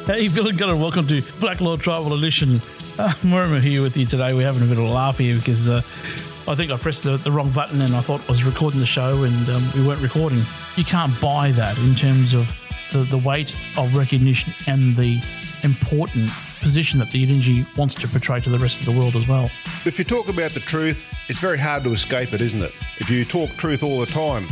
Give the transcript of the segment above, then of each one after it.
Hey, Bill and Gunnar, welcome to Black Law Tribal Edition. Mortimer here with you today. We're having a bit of a laugh here because I think I pressed the wrong button and I thought I was recording the show and we weren't recording. You can't buy that in terms of the weight of recognition and the important position that the Yidinji wants to portray to the rest of the world as well. If you talk about the truth, it's very hard to escape it, isn't it? If you talk truth all the time.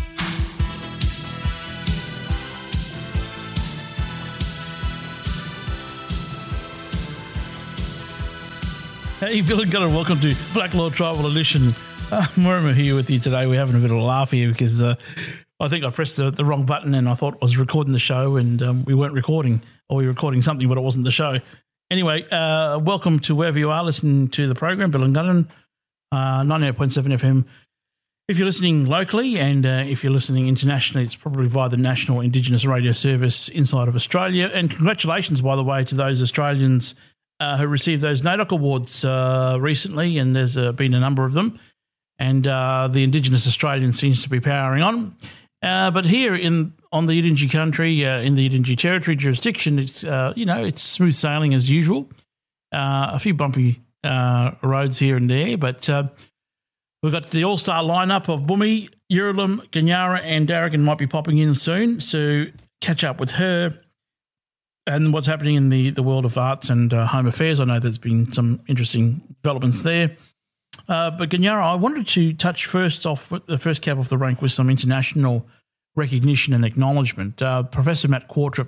Hey, Bill and Gunnar, welcome to Black Law Tribal Edition. Mortimer here with you today. We're having a bit of a laugh here because I think I pressed the wrong button and I thought I was recording the show and we weren't recording, or we were recording something but it wasn't the show. Anyway, welcome to wherever you are listening to the program, Bill and Gunnar, 98.7 FM. If you're listening locally and if you're listening internationally, it's probably via the National Indigenous Radio Service inside of Australia. And congratulations, by the way, to those Australians who received those NAIDOC Awards recently, and there's been a number of them. And the Indigenous Australian seems to be powering on. But here on the Yidinji country, in the Yidinji territory jurisdiction, it's it's smooth sailing as usual. A few bumpy roads here and there, but we've got the all-star lineup of Bumi, Yuralim, Ganyara, and Darrigan might be popping in soon. So catch up with her and what's happening in the world of arts and home affairs. I know there's been some interesting developments there. But Ganyara, I wanted to touch first off with the first cab off the rank with some international recognition and acknowledgement. Professor Matt Qvortrup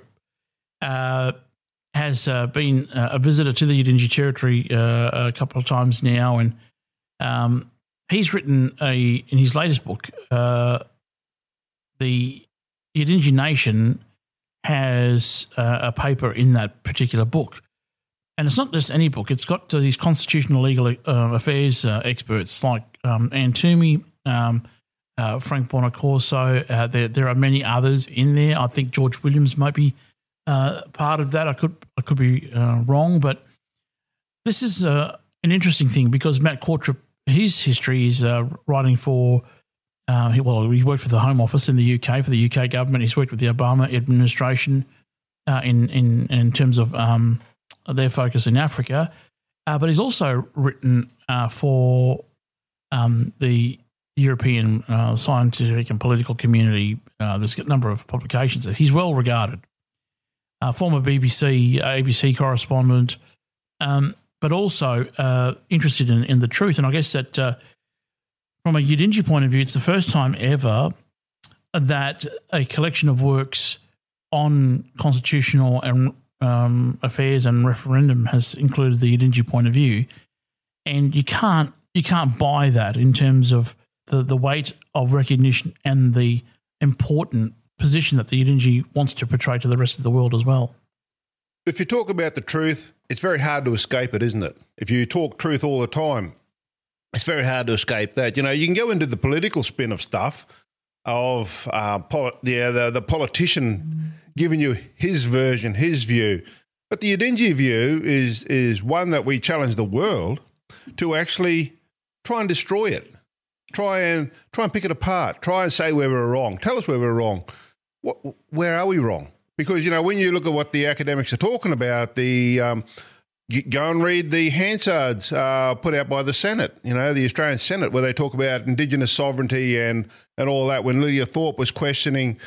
has been a visitor to the Yidinji territory a couple of times now, and he's written in his latest book, The Yidinji Nation has a paper in that particular book. And it's not just any book. It's got these constitutional legal affairs experts like Anne Toomey, Frank Bonacorso. There are many others in there. I think George Williams might be part of that. I could be wrong, but this is an interesting thing because Matt Qvortrup, his history is writing for. He worked for the Home Office in the UK for the UK government. He's worked with the Obama administration in terms of their focus in Africa, but he's also written for the European scientific and political community. There's a number of publications that he's well regarded. Former ABC correspondent, but also interested in the truth. And I guess that from a Yidinji point of view, it's the first time ever that a collection of works on constitutional and affairs and referendum has included the Yidinji point of view, and you can't buy that in terms of the weight of recognition and the important position that the Yidinji wants to portray to the rest of the world as well. If you talk about the truth, it's very hard to escape it, isn't it? If you talk truth all the time, it's very hard to escape that. You know, you can go into the political spin of stuff, of the politician giving you his version, his view. But the Yidinji view is one that we challenge the world to actually try and destroy it. Try and pick it apart. Try and say where we're wrong. Tell us where we're wrong. Where are we wrong? Because, you know, when you look at what the academics are talking about, go and read the Hansards put out by the Senate, you know, the Australian Senate, where they talk about Indigenous sovereignty and all that. When Lydia Thorpe was questioning,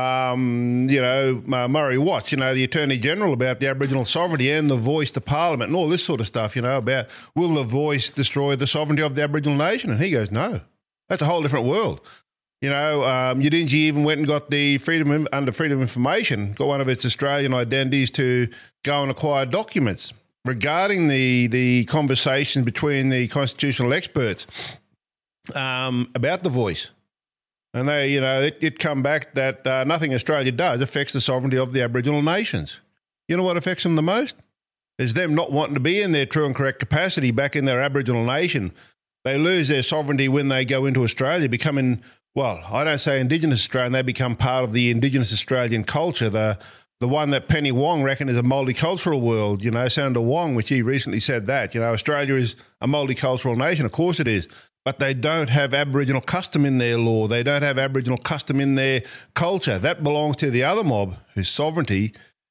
Murray Watts, you know, the Attorney General, about the Aboriginal sovereignty and the voice to Parliament and all this sort of stuff, you know, about will the voice destroy the sovereignty of the Aboriginal nation? And he goes, no, that's a whole different world. You know, Yidinji even went and got the under Freedom of Information, got one of its Australian identities to go and acquire documents regarding the conversation between the constitutional experts about the voice. And they, you know, it come back that nothing Australia does affects the sovereignty of the Aboriginal nations. You know what affects them the most? Is them not wanting to be in their true and correct capacity back in their Aboriginal nation. They lose their sovereignty when they go into Australia, becoming, well, I don't say Indigenous Australian, they become part of the Indigenous Australian culture, the one that Penny Wong reckoned is a multicultural world. You know, Senator Wong, which he recently said that, you know, Australia is a multicultural nation. Of course it is. But they don't have Aboriginal custom in their law. They don't have Aboriginal custom in their culture. That belongs to the other mob, whose sovereignty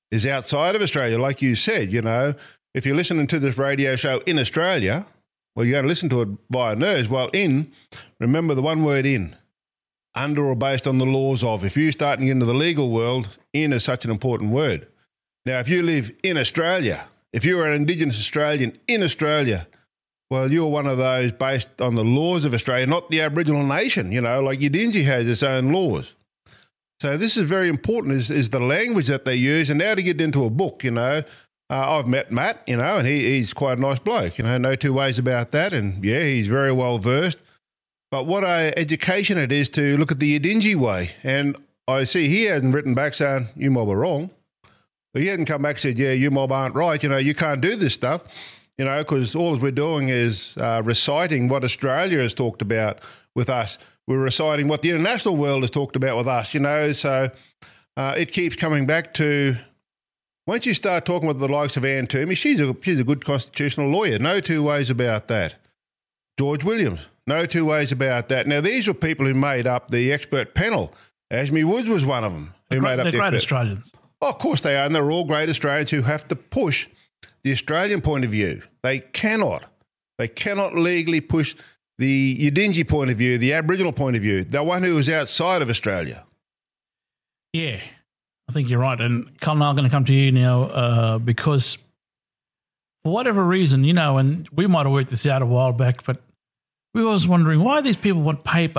is outside of Australia, like you said, if you're listening to this radio show in Australia, well, you're going to listen to it via nerves. Well, remember the one word in, under or based on the laws of. If you're starting into the legal world, in is such an important word. Now, if you live in Australia, if you're an Indigenous Australian in Australia, well, you're one of those based on the laws of Australia, not the Aboriginal nation, like Yidinji has its own laws. So this is very important, is the language that they use. And now to get into a book, I've met Matt, and he's quite a nice bloke, no two ways about that. And, yeah, he's very well versed. But what an education it is to look at the Yidinji way. And I see he hasn't written back saying, you mob are wrong. But he hasn't come back and said, yeah, you mob aren't right. You can't do this stuff, because all we're doing is reciting what Australia has talked about with us. We're reciting what the international world has talked about with us, So it keeps coming back to, once you start talking with the likes of Anne Toomey, she's a good constitutional lawyer. No two ways about that. George Williams, no two ways about that. Now, these were people who made up the expert panel. Ashmi Woods was one of them. They're great Australians. Oh, of course they are, and they're all great Australians who have to push the Australian point of view. They cannot legally push the Yidinji point of view, the Aboriginal point of view, the one who is outside of Australia. Yeah, I think you're right. And Colin, I'm going to come to you now because for whatever reason, and we might have worked this out a while back, but we were always wondering why these people want paper.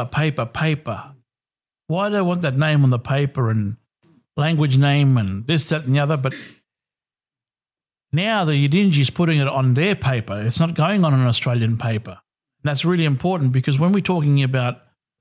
Why they want that name on the paper and language name and this, that and the other. But now the Yidinji is putting it on their paper. It's not going on an Australian paper. And that's really important because when we're talking about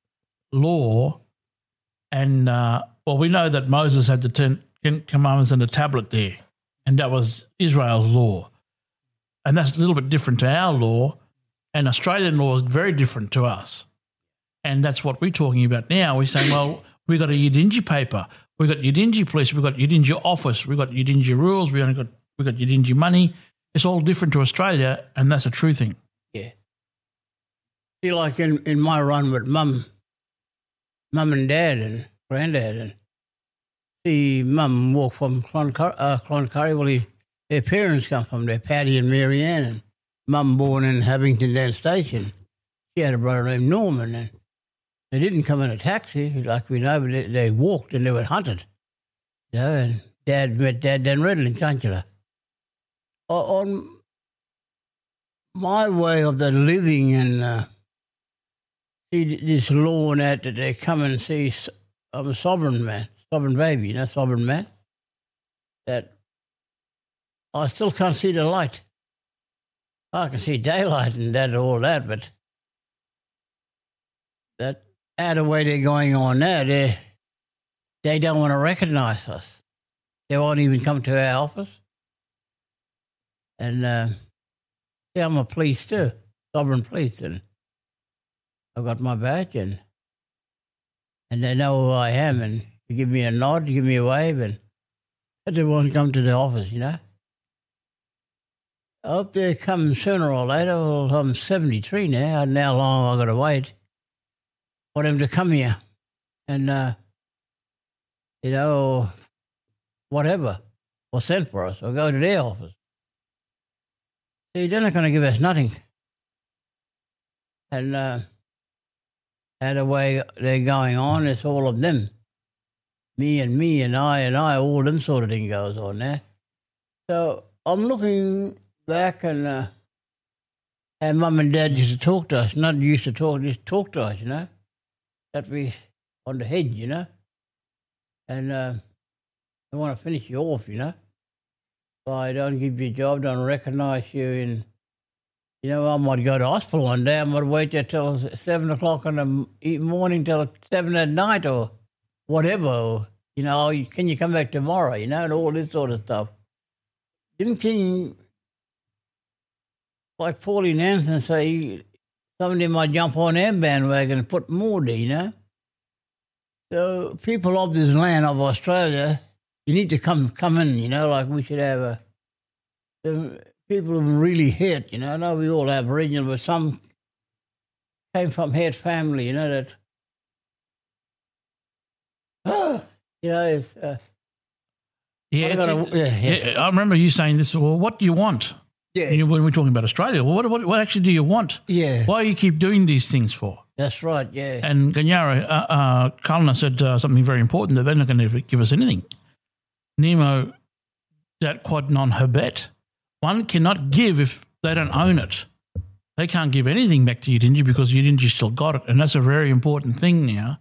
law and, we know that Moses had the 10 Commandments and the tablet there, and that was Israel's law. And that's a little bit different to our law, and Australian law is very different to us. And that's what we're talking about now. We're saying, well, we've got a Yidinji paper, we've got Yidinji police, we've got Yidinji office, we've got Yidinji rules, we've got Yidinji money. It's all different to Australia, and that's a true thing. Yeah. See, like in my run with mum and dad and granddad, and see mum walk from Cloncurry. Well, their parents come from there, Paddy and Mary Ann, and mum born in Abington Down Station. She had a brother named Norman, and they didn't come in a taxi like we know, but they walked and they were hunted. And Dad met Dad down Redland, Kankula. On my way of the living and see this law and that they come and see, I'm a sovereign man, sovereign baby, sovereign man, that I still can't see the light. I can see daylight and that and all that, but that out of the way they're going on now, they don't want to recognise us. They won't even come to our office. And I'm a police too, sovereign police, and I've got my badge, and they know who I am, and you give me a nod, you give me a wave, and they won't come to the office, I hope they come sooner or later. Well, I'm 73 now, and how long I've got to wait for them to come here and, whatever, or send for us, or go to their office. See, they're not going to give us nothing. And the way they're going on, it's all of them. Me and I, all them sort of thing goes on there. So I'm looking back and Mum and Dad used to talk to us, not used to talk, just talk to us, that we on the head, and they want to finish you off, I don't give you a job, don't recognise you, and I might go to hospital one day. I might wait there till 7 o'clock in the morning till 7 at night or whatever. Or, can you come back tomorrow? And all this sort of stuff. Didn't think like Pauline Hanson say somebody might jump on their bandwagon and put more there, So people of this land of Australia, you need to come in, like we should have people who really hit, I know we all have Aboriginal, but some came from head family, that, it's, Yeah, I gotta- I remember you saying this. Well, what do you want? Yeah. When we're talking about Australia, well, what actually do you want? Yeah. Why do you keep doing these things for? That's right, yeah. And Ganyara Kalna said something very important, that they're not going to give us anything. Nemo dat quod non habet. One cannot give if they don't own it. They can't give anything back to Yidinji because Yidinji still got it, and that's a very important thing now.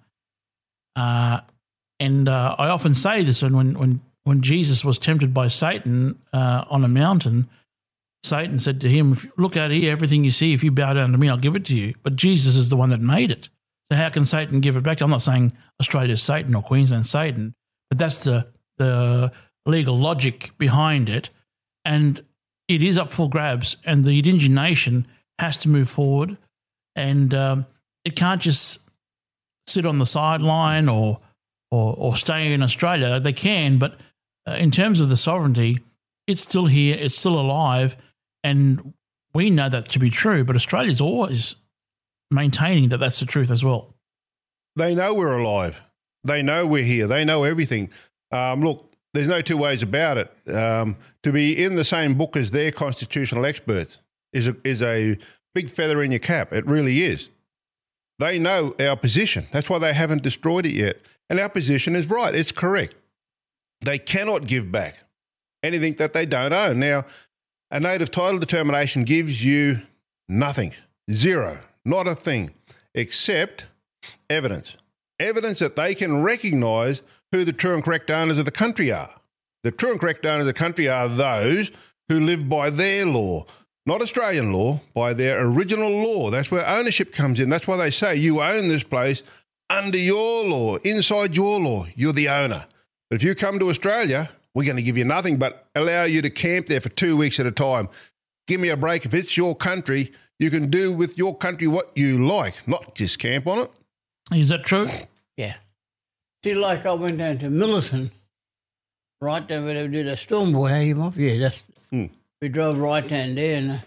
And I often say this, and when Jesus was tempted by Satan on a mountain, Satan said to him, if you look out here, everything you see, if you bow down to me, I'll give it to you. But Jesus is the one that made it. So how can Satan give it back? I'm not saying Australia's Satan or Queensland's Satan, but that's the legal logic behind it. And it is up for grabs, and the Yidinji nation has to move forward, and it can't just sit on the sideline or stay in Australia. They can, but in terms of the sovereignty, it's still here, it's still alive, and we know that to be true, but Australia's always maintaining that that's the truth as well. They know we're alive. They know we're here. They know everything. Look, there's no two ways about it. To be in the same book as their constitutional experts is a big feather in your cap. It really is. They know our position. That's why they haven't destroyed it yet. And our position is right. It's correct. They cannot give back anything that they don't own. Now, a native title determination gives you nothing, zero, not a thing, except evidence. Evidence that they can recognise who the true and correct owners of the country are. The true and correct owners of the country are those who live by their law, not Australian law, by their original law. That's where ownership comes in. That's why they say you own this place under your law, inside your law. You're the owner. But if you come to Australia, we're going to give you nothing but allow you to camp there for 2 weeks at a time. Give me a break. If it's your country, you can do with your country what you like, not just camp on it. Is that true? Yeah. See, like I went down to Millicent, right down where they did a storm boy, how you up? Yeah, that's we drove right down there,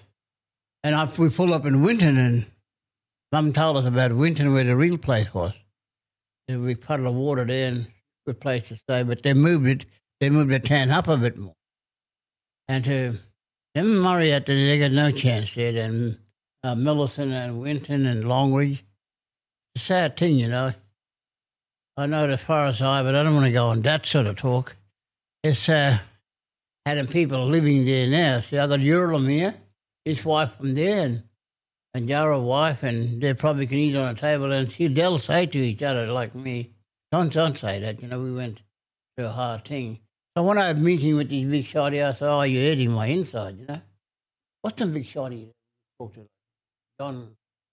and we pulled up in Winton, and Mum told us about Winton where the real place was. And we puddled of water there and good place to stay, but they moved the town up a bit more. And to them Murray, they got no chance there. Then Millicent and Winton and Longridge. It's a sad thing, you know. I know it as far as but I don't want to go on that sort of talk. It's having people living there now. See, I got Urim here, his wife from there, and Yara wife, and they probably can eat on a table, and they'll say to each other like me, don't say that, you know, we went through a hard thing. So when I had a meeting with these big shotty, I said, you're eating my inside, you know. What's the big shotty you talk to? John?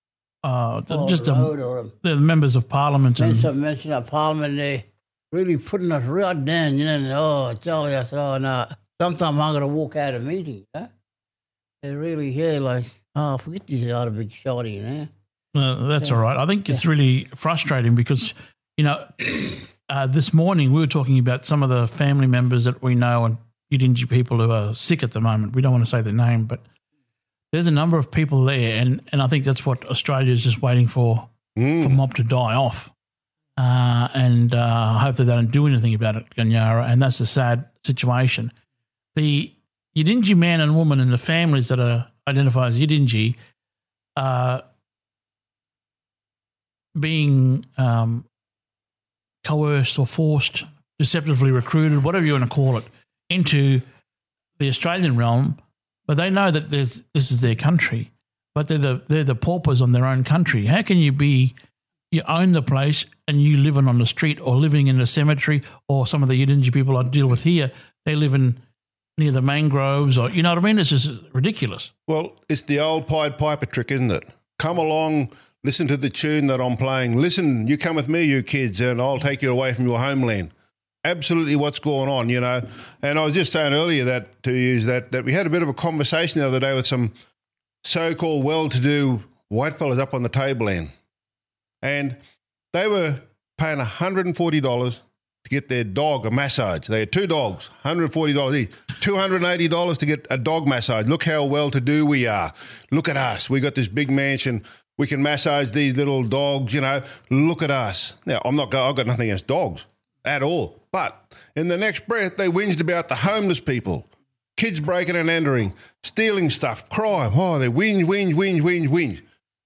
Just the members of Parliament. Mention of Parliament, they really putting us right down, you know, and, Charlie, I said, no, sometimes I'm going to walk out of meetings, you know. They're really here like, forget these other big shotty, you know. That's all right. I think it's really frustrating because, you know, this morning we were talking about some of the family members that we know and Yidinji people who are sick at the moment. We don't want to say their name, but there's a number of people there, and I think that's what Australia is just waiting for mob to die off. And I hope that they don't do anything about it, Ganyara, and that's a sad situation. The Yidinji man and woman and the families that are identified as Yidinji are being coerced or forced, deceptively recruited, whatever you want to call it, into the Australian realm, but they know that this is their country, but they're the paupers on their own country. How can you own the place and you living on the street or living in a cemetery, or some of the Yidinji people I deal with here, they live near the mangroves, or, you know what I mean? It's just ridiculous. Well, it's the old Pied Piper trick, isn't it? Come along, listen to the tune that I'm playing. Listen, you come with me, you kids, and I'll take you away from your homeland. Absolutely what's going on, you know. And I was just saying earlier that we had a bit of a conversation the other day with some so-called well-to-do whitefellas up on the tableland. And they were paying $140 to get their dog a massage. They had 2 dogs, $140 each, $280 to get a dog massage. Look how well-to-do we are. Look at us. We got this big mansion. We can massage these little dogs, you know. Look at us. Now, I've got nothing against dogs at all. But In the next breath, they whinged about the homeless people, kids breaking and entering, stealing stuff, crime. Oh, they whinge.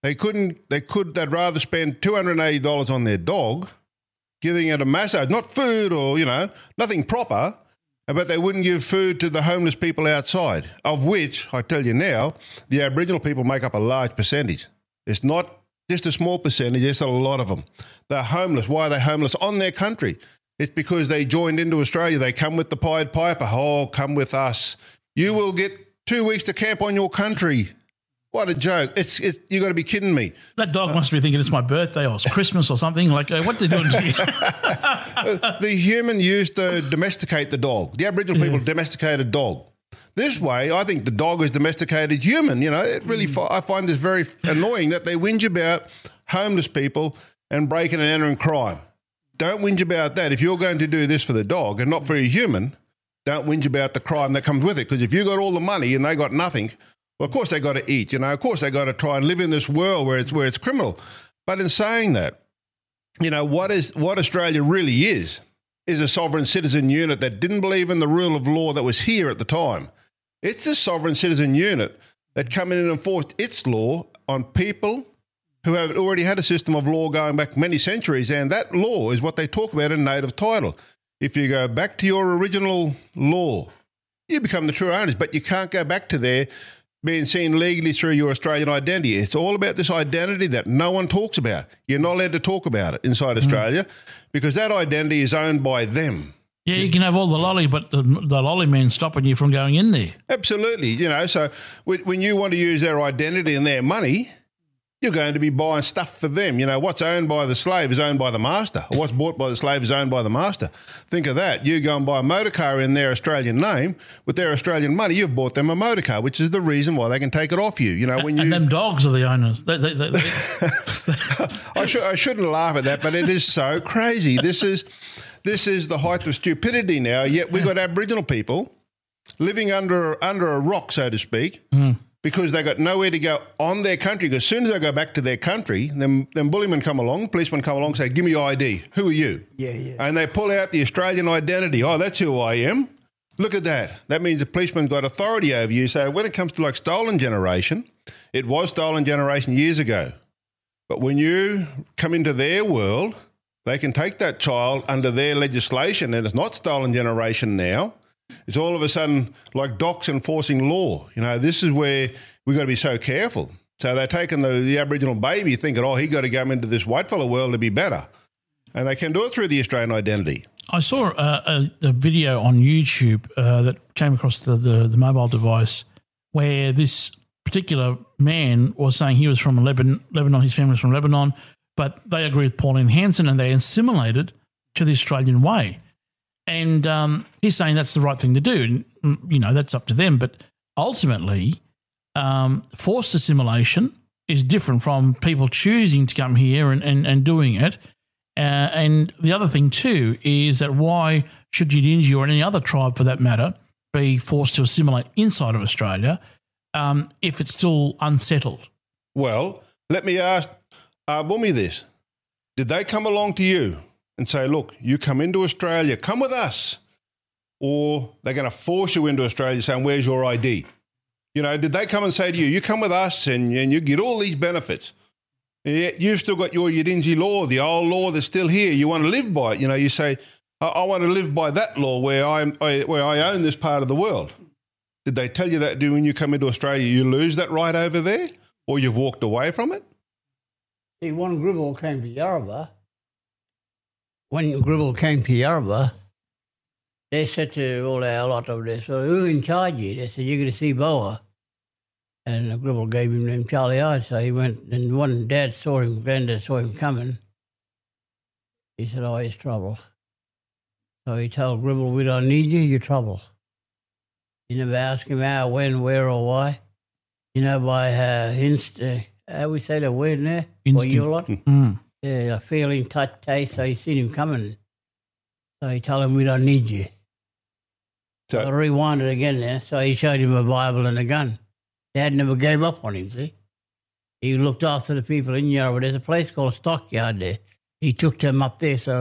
They'd rather spend $280 on their dog, giving it a massage, not food or, nothing proper, but they wouldn't give food to the homeless people outside, of which, I tell you now, the Aboriginal people make up a large percentage. It's not just a small percentage, it's a lot of them. They're homeless. Why are they homeless? On their country. It's because they joined into Australia. They come with the Pied Piper. Oh, come with us. You will get 2 weeks to camp on your country. What a joke. You got to be kidding me. That dog must be thinking it's my birthday or it's Christmas or something. Like, what are they doing to you? The human used to domesticate the dog. The Aboriginal people domesticated dog. This way, I think the dog is domesticated human. It really, I find this very annoying that they whinge about homeless people and breaking and entering crime. Don't whinge about that. If you're going to do this for the dog and not for a human, don't whinge about the crime that comes with it. Because if you got all the money and they got nothing, well, of course they got to eat. Of course they got to try and live in this world where it's criminal. But in saying that, what Australia really is a sovereign citizen unit that didn't believe in the rule of law that was here at the time. It's a sovereign citizen unit that come in and enforced its law on people who have already had a system of law going back many centuries, and that law is what they talk about in native title. If you go back to your original law, you become the true owners, but you can't go back to there being seen legally through your Australian identity. It's all about this identity that no one talks about. You're not allowed to talk about it inside Australia because that identity is owned by them. Yeah, you can have all the lolly, but the lolly man's stopping you from going in there. Absolutely. So when you want to use their identity and their money, you're going to be buying stuff for them. What's owned by the slave is owned by the master. Or what's bought by the slave is owned by the master. Think of that. You go and buy a motor car in their Australian name with their Australian money, you've bought them a motor car, which is the reason why they can take it off you. And them dogs are the owners. I shouldn't laugh at that, but it is so crazy. This is the height of stupidity now, yet we've got Aboriginal people living under a rock, so to speak, because they got nowhere to go on their country. Because as soon as they go back to their country, then bullymen come along, policemen come along, say, give me your ID. Who are you? Yeah. And they pull out the Australian identity. Oh, that's who I am. Look at that. That means the policeman's got authority over you. So when it comes to like stolen generation, it was stolen generation years ago. But when you come into their world, they can take that child under their legislation, and it's not stolen generation now. It's all of a sudden like docs enforcing law. This is where we've got to be so careful. So they're taking the Aboriginal baby thinking, he got to go into this whitefellow world to be better. And they can do it through the Australian identity. I saw a video on YouTube that came across the mobile device where this particular man was saying he was from Lebanon, his family was from Lebanon, but they agree with Pauline Hanson and they assimilated to the Australian way. And he's saying that's the right thing to do. And, that's up to them. But ultimately, forced assimilation is different from people choosing to come here and doing it. And the other thing too is that why should Yidinji or any other tribe for that matter be forced to assimilate inside of Australia if it's still unsettled? Well, let me ask Bumi this. Did they come along to you and say, look, you come into Australia, come with us? Or they're going to force you into Australia saying, where's your ID? Did they come and say to you, you come with us and you get all these benefits? And yet you've still got your Yidinji law, the old law that's still here. You want to live by it. You say, I want to live by that law where I own this part of the world. Did they tell you that when you come into Australia, you lose that right over there? Or you've walked away from it? See, when Gribble came to Yarrabah, they said to all our lot over there, so who's in charge here? They said, you're going to see Boa. And Gribble gave him them Charlie eyes, so he went, and when Granddad saw him coming, he said, he's trouble. So he told Gribble, we don't need you, you're trouble. You never ask him how, when, where, or why. By how we say the word there? For you lot? Yeah, a feeling, touch, taste, so he seen him coming. So he told him, we don't need you. So I rewinded again there, so he showed him a Bible and a gun. Dad never gave up on him, see? He looked after the people in Yarrabah. There's a place called Stockyard there. He took them up there, so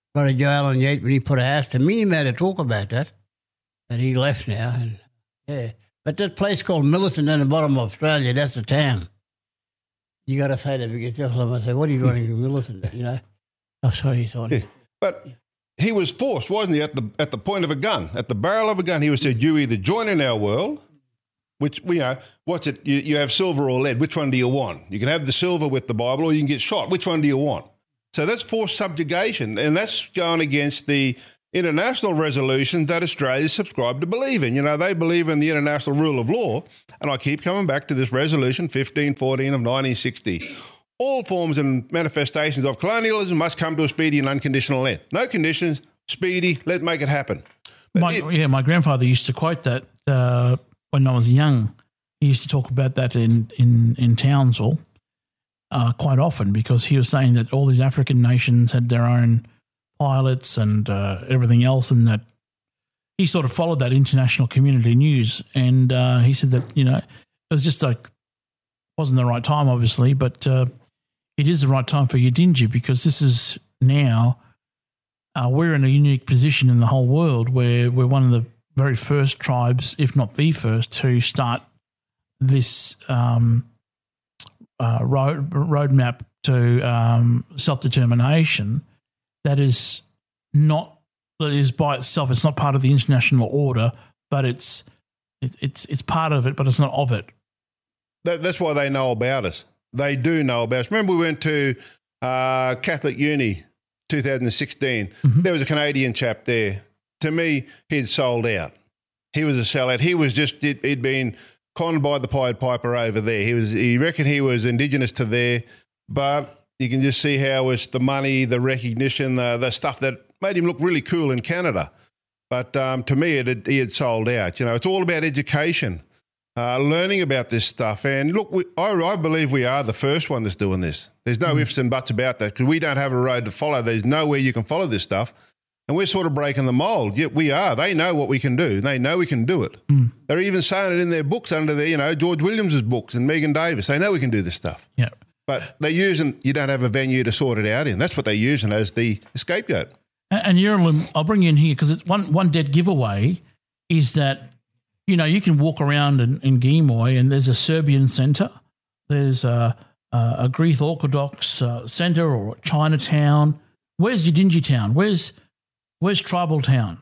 Brother Joe Allen Yates, when he put a house to me, he had to talk about that he left now. And, yeah. But that place called Millicent in the bottom of Australia, that's a town. You got to say that because I say, what are you running in Millicent, you know? Oh, sorry, sorry. Yeah. But he was forced, wasn't he, at the point of a gun, at the barrel of a gun. He was said, you either join in our world, which, you know, what's it? You have silver or lead. Which one do you want? You can have the silver with the Bible or you can get shot. Which one do you want? So that's forced subjugation, and that's going against the international resolutions that Australia subscribed to believe in. You know, they believe in the international rule of law, and I keep coming back to this resolution 1514 of 1960. All forms and manifestations of colonialism must come to a speedy and unconditional end. No conditions, speedy, let's make it happen. My grandfather used to quote that when I was young. He used to talk about that in Townsville quite often, because he was saying that all these African nations had their own pilots and everything else, and that he sort of followed that international community news. And he said that, you know, it was just like, wasn't the right time, obviously, but it is the right time for Yidinji, because this is now, we're in a unique position in the whole world where we're one of the very first tribes, if not the first, to start this roadmap to self-determination that is by itself. It's not part of the international order, but it's part of it, but it's not of it. That's why they know about us. They do know about us. Remember we went to Catholic Uni 2016. Mm-hmm. There was a Canadian chap there. To me, he'd sold out. He was a sellout. He was just, he'd been conned by the Pied Piper over there. He reckoned he was Indigenous to there, but you can just see how it's the money, the recognition, the stuff that made him look really cool in Canada. But to me, he had sold out. You know, it's all about education, learning about this stuff. And look, I believe we are the first one that's doing this. There's no ifs and buts about that, because we don't have a road to follow. There's nowhere you can follow this stuff. And we're sort of breaking the mold. Yet we are. They know what we can do. They know we can do it. Mm. They're even saying it in their books under their, you know, George Williams's books and Megan Davis. They know we can do this stuff. Yeah. But they're using, you don't have a venue to sort it out in. That's what they're using as the scapegoat. And Yuralum, I'll bring you in here, because it's one dead giveaway is that, you know, you can walk around in Gimoy and there's a Serbian centre. There's a Greek Orthodox centre or Chinatown. Where's Yidinji Town? Where's Tribal Town?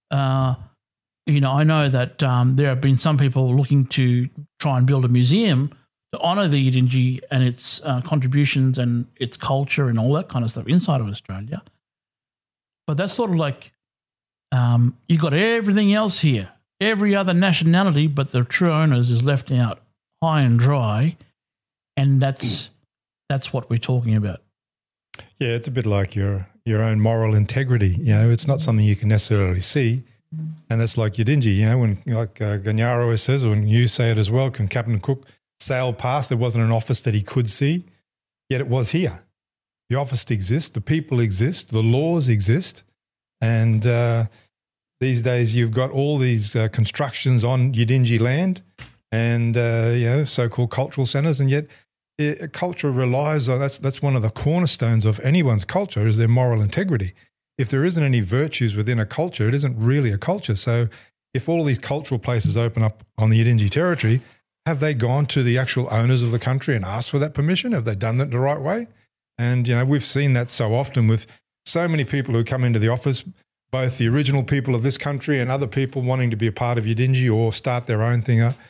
You know, I know that there have been some people looking to try and build a museum to honour the Yidinji and its contributions and its culture and all that kind of stuff inside of Australia. But that's sort of like you've got everything else here, every other nationality, but the true owners is left out high and dry, and that's what we're talking about. Yeah, it's a bit like your own moral integrity. You know, it's not something you can necessarily see, and that's like Yidinji. You know, when like Ganyaro says, or when you say it as well, can Captain Cook sail past? There wasn't an office that he could see, yet it was here. The office exists, the people exist, the laws exist, and these days you've got all these constructions on Yidinji land and you know, so-called cultural centres, and yet culture relies on, that's one of the cornerstones of anyone's culture, is their moral integrity. If there isn't any virtues within a culture, it isn't really a culture. So if all these cultural places open up on the Yidinji territory, have they gone to the actual owners of the country and asked for that permission? Have they done that the right way? And, you know, we've seen that so often with so many people who come into the office, both the original people of this country and other people wanting to be a part of Yidinji or start their own thing up,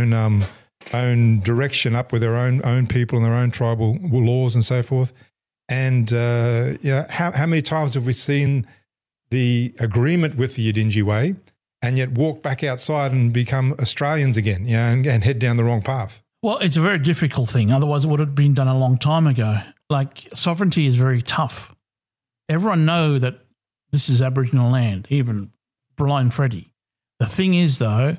own direction up with their own people and their own tribal laws and so forth. And, you know, how many times have we seen the agreement with the Yidinji way and yet walk back outside and become Australians again, you know, and head down the wrong path? Well, it's a very difficult thing. Otherwise, it would have been done a long time ago. Like, sovereignty is very tough. Everyone know that this is Aboriginal land, even Blind Freddie. The thing is, though,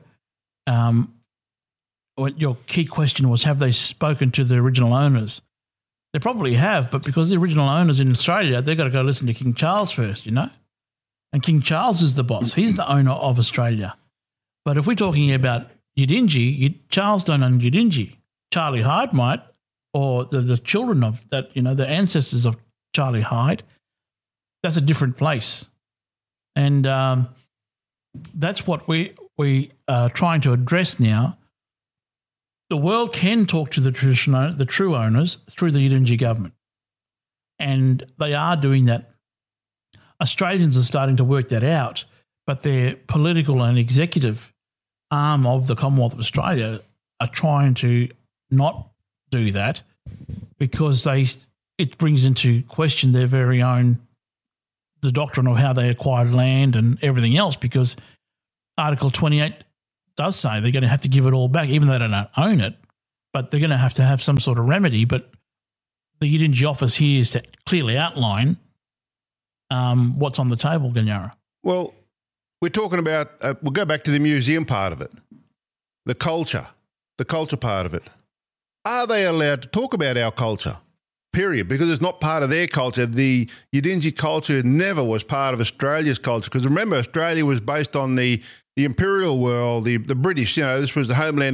what your key question was, have they spoken to the original owners? They probably have, but because the original owners in Australia, they've got to go listen to King Charles first, you know? And King Charles is the boss. He's the owner of Australia. But if we're talking about Yidinji, Charles don't own Yidinji. Charlie Hyde might, or the children of that, you know, the ancestors of Charlie Hyde. that's a different place. And that's what we are trying to address now. The world can talk to the true owners through the Yidinji government. And they are doing that. Australians are starting to work that out, but their political and executive arm of the Commonwealth of Australia are trying to not do that because it brings into question their very own, the doctrine of how they acquired land and everything else, because Article 28 does say they're going to have to give it all back, even though they don't own it, but they're going to have some sort of remedy. But the Yidinji office here is to clearly outline what's on the table, Ganyara. Well, we're talking about, we'll go back to the museum part of it, the culture part of it. Are they allowed to talk about our culture? Period. Because it's not part of their culture. The Yidinji culture never was part of Australia's culture. Because remember, Australia was based on the imperial world, the British, this was the homeland